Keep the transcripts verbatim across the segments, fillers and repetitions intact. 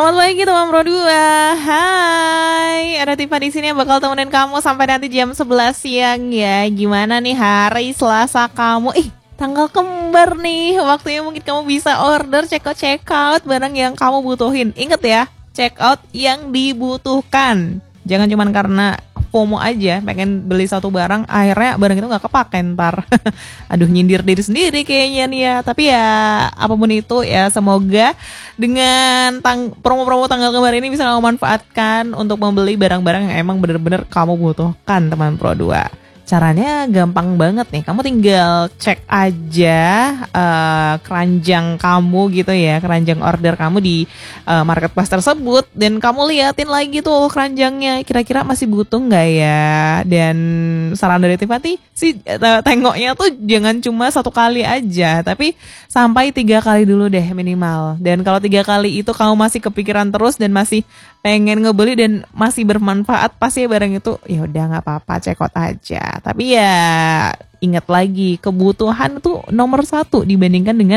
Selamat pagi teman Pro dua. Hai, ada Tifa di sini yang bakal temenin kamu sampai nanti jam sebelas siang ya. Gimana nih hari Selasa kamu? Ih, tanggal kembar nih. Waktunya mungkin kamu bisa order check out check out barang yang kamu butuhin. Ingat ya, check out yang dibutuhkan. Jangan cuman karena FOMO aja pengen beli satu barang, akhirnya barang itu gak kepake ntar. Aduh, nyindir diri sendiri kayaknya nih ya. Tapi ya apapun itu ya, semoga dengan tang- promo-promo tanggal kemarin ini bisa kamu manfaatkan untuk membeli barang-barang yang emang bener-bener kamu butuhkan teman Pro dua. Caranya gampang banget nih, kamu tinggal cek aja uh, keranjang kamu gitu ya, keranjang order kamu di uh, marketplace tersebut, dan kamu liatin lagi tuh keranjangnya kira-kira masih butuh nggak ya. Dan saran dari Tifati sih, uh, tengoknya tuh jangan cuma satu kali aja, tapi sampai tiga kali dulu deh minimal. Dan kalau tiga kali itu kamu masih kepikiran terus dan masih pengen ngebeli dan masih bermanfaat, pasti barang itu ya udah nggak apa-apa, check out aja. Tapi ya ingat lagi, kebutuhan tuh nomor satu dibandingkan dengan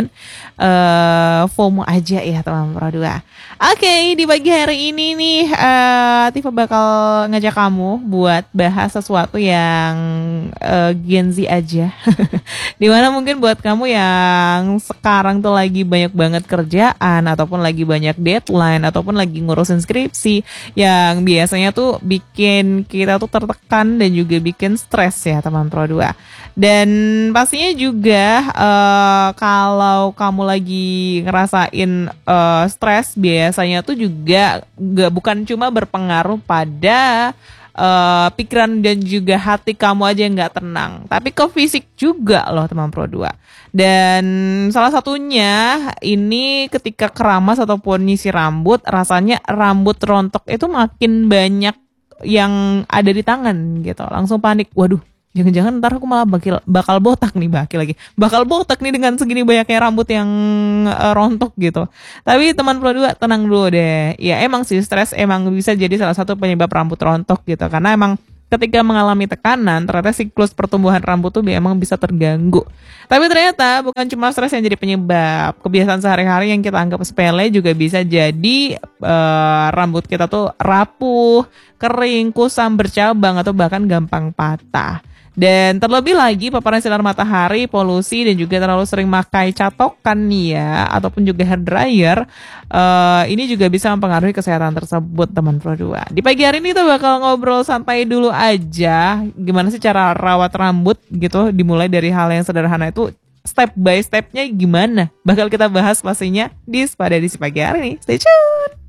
uh, FOMO aja ya teman Pro dua. Oke, okay, di pagi hari ini nih uh, Tifa bakal ngajak kamu buat bahas sesuatu yang uh, Gen Z aja. Dimana mungkin buat kamu yang sekarang tuh lagi banyak banget kerjaan, ataupun lagi banyak deadline, ataupun lagi ngurusin skripsi, yang biasanya tuh bikin kita tuh tertekan dan juga bikin stres ya teman Pro dua. Dan pastinya juga uh, kalau kamu lagi ngerasain uh, stres, biasanya tuh juga gak, bukan cuma berpengaruh pada uh, pikiran dan juga hati kamu aja yang gak tenang, tapi ke fisik juga loh teman Pro dua. Dan salah satunya ini ketika keramas ataupun nyisir rambut, rasanya rambut rontok itu makin banyak yang ada di tangan gitu. Langsung panik, waduh, jangan-jangan ntar aku malah bakal, bakal botak nih, bakal lagi bakal botak nih dengan segini banyaknya rambut yang uh, rontok gitu. Tapi teman Pro dua tenang dulu deh. Ya emang sih, stres emang bisa jadi salah satu penyebab rambut rontok gitu. Karena emang ketika mengalami tekanan, ternyata siklus pertumbuhan rambut tuh emang bisa terganggu. Tapi ternyata bukan cuma stres yang jadi penyebab. Kebiasaan sehari-hari yang kita anggap sepele juga bisa jadi uh, rambut kita tuh rapuh, kering, kusam, bercabang, atau bahkan gampang patah. Dan terlebih lagi paparan sinar matahari, polusi, dan juga terlalu sering pakai catokan nih ya, ataupun juga hair dryer, uh, ini juga bisa mempengaruhi kesehatan tersebut teman Pro dua. Di pagi hari ini kita bakal ngobrol santai dulu aja, gimana sih cara rawat rambut gitu, dimulai dari hal yang sederhana itu, step by stepnya gimana. Bakal kita bahas pastinya di Spa Edisi pagi hari ini. Stay tune!